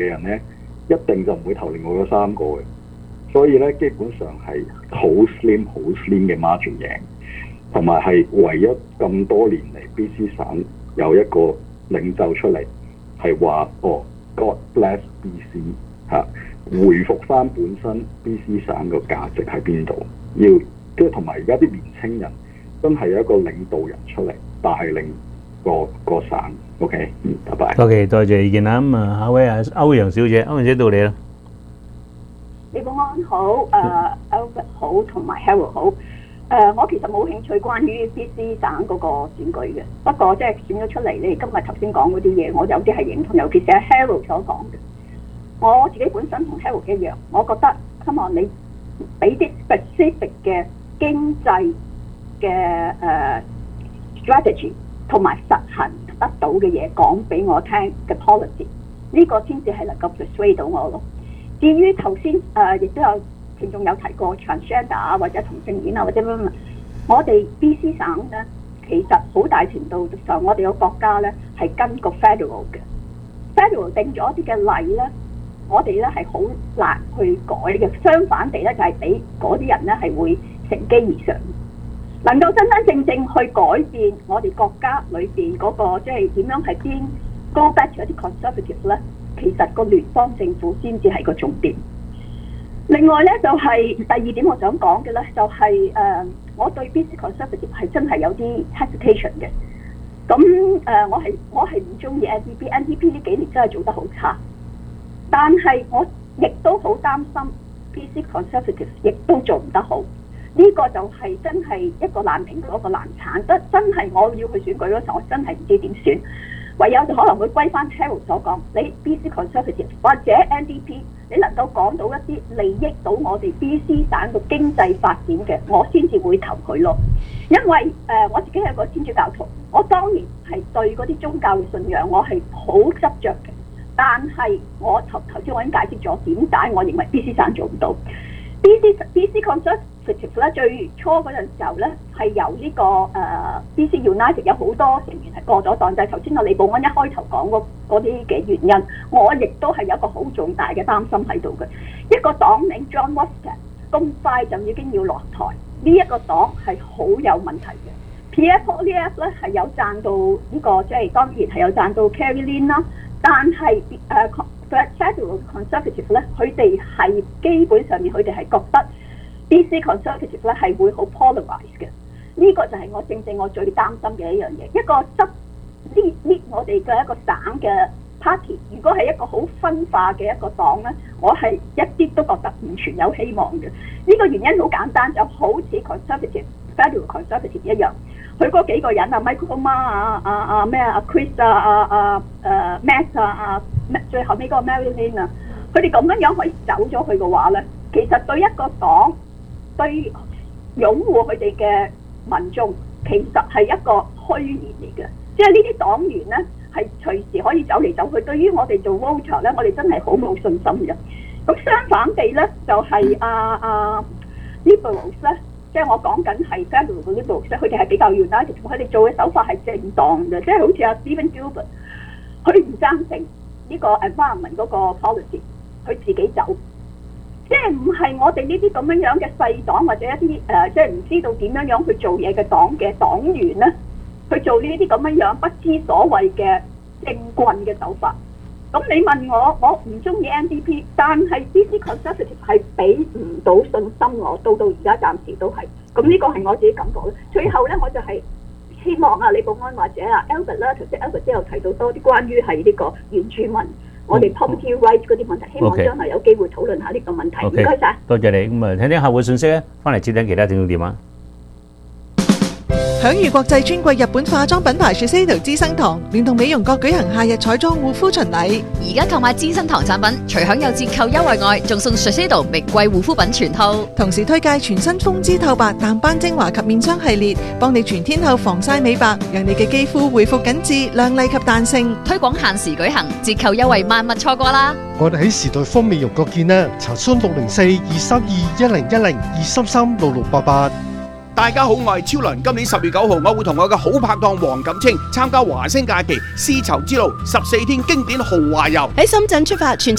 嘅人咧，一定就唔會投另外嗰3個嘅。所以咧，基本上係好 slim 嘅 margin 贏，同埋係唯一咁多年嚟 BC 省有一個領袖出嚟係話God bless BC 嚇，回復翻本身 BC 省個價值喺邊度，要即係同埋而家啲年青人真係有一個領導人出嚟帶領個省。OK， 拜拜。 OK， 多謝意見啦。咁啊，下位啊歐陽小姐，歐陽小姐到你啦。 李保安好，Albert 好，同埋 Harold 好。我其實冇興趣關於 BC 省嗰個選舉嘅，不過即係選咗出嚟，你哋今日頭先講嗰啲嘢，我有啲係認同，尤其是係 Harold 所講嘅。我自己本身同 Harold 一樣，我覺得希望你俾啲 specific 嘅經濟嘅strategy 同埋實行得到嘅嘢講俾我聽嘅 policy， 呢個先至係能夠 persuade 到我咯。至於頭先亦都有聽眾有提過 transgender 啊，或者同性戀啊，或者乜，我哋 BC 省咧，其實好大程度上我哋個國家咧係跟個 federal 嘅 federal 定咗一啲嘅例咧，我哋咧係好難去改嘅。相反地咧，就係俾嗰啲人咧係會乘機而上，能夠真正去改變我哋國家裏邊嗰個即係點樣係邊 go back to 一啲 conservative 咧。其實個聯邦政府先至係個重點。另外咧就係、第二點我想講嘅咧，就係、我對 BC Conservative 係真係有啲 hesitation 嘅。咁我係唔中意 NDP 呢幾年真係做得好差，但係我亦都好擔心 BC Conservative 亦都做唔得好。呢、個就係真係一個爛蘋果一個爛橙，真係我要去選舉嗰時候，我真係唔知點選。唯有就可能會歸翻 Harold 所講，你 BC Conservative 或者 NDP， 你能夠講到一啲利益到我哋 BC 省嘅經濟發展嘅，我先至會投佢咯。因為我自己係一個天主教徒，我當然係對嗰啲宗教嘅信仰我係好執着嘅，但係我頭先我已經解釋咗點解我認為 BC 省做唔到。BC Conservative 咧最初嗰陣時候咧係由呢個BC United 有好多成員係過咗檔，就係頭先阿李保安一開頭講嗰啲嘅原因，我亦都係有一個好重大嘅擔心喺度嘅。一個黨領 John Wester 咁快就已經要落台，呢、一個黨係好有問題嘅。Pierre Poilievre 咧係有讚到呢、個，即係當然係有讚到 Carrie Lam 啦，但係Federal Conservative 咧，佢哋係基本上面佢哋係覺得 BC Conservative 咧係會好 polarise 嘅。呢、個就係我正我最擔心嘅一樣嘢。一個執呢我哋嘅一個省嘅 party， 如果係一個好分化嘅一個黨咧，我係一啲都覺得唔存有希望嘅。呢、個原因好簡單，就好似 Federal Conservative 一樣，佢嗰幾個人啊 Michael Ma 咩Chris Matt 最後尾嗰個 Marilyn 啊，佢哋咁樣可以走咗去嘅話咧，其實對一個黨對擁護佢哋嘅民眾，其實係一個虛言嚟嘅。即係呢啲黨員咧係隨時可以走嚟走去，對於我哋做 voter 咧，我哋真係好冇信心嘅。咁相反地咧，就係Liberals 咧，即係我講緊係 Federal 嘅 Liberals 咧，佢哋係比較 united， 佢哋做嘅手法係正當嘅，即係好似阿 Stephen Gilbert， 佢唔贊成呢個 environment 嗰個 policy， 佢自己走。即係唔係我哋呢啲咁樣嘅細黨或者一啲即係唔知道點樣去做嘢嘅黨員咧，去做呢啲咁樣不知所謂嘅政棍嘅手法。咁你問我唔中意 NDP， 但係 BC Conservative 係俾唔到信心我，到而家暫時都係。咁呢個係我自己感覺咧。最後咧，我就係希望李保安或者Albert 啦，頭先 Albert 之後提到多啲關於係呢個原住民。我哋 property rights 嗰啲問題，希望將來有機會討論下呢個問題。唔該晒， 多謝你。咁啊，聽聽客戶信息咧，翻嚟接聽其他聽眾電話。 享譽國際專櫃日本化妝品牌 Shiseido 資生堂聯同美容閣舉行夏日彩妝護膚巡禮。 而家購買資生堂產品，除享有折扣優惠外，仲送 Shiseido 名貴護膚品全套。 同時推介全新風姿透白淡斑精華及面霜系列，幫你全天候防曬美白，讓你嘅肌膚恢復緊緻、亮麗及彈性。 推廣限時舉行，折扣優惠萬勿錯過啦！ 我哋喺時代豐美容閣見啦，查詢604-232-1010-233-6688。 大家好，我係超倫。今年10月9號，我會同我嘅好拍檔黃錦清參加華星假期絲綢之路14天經典豪華遊。 喺深圳出發，全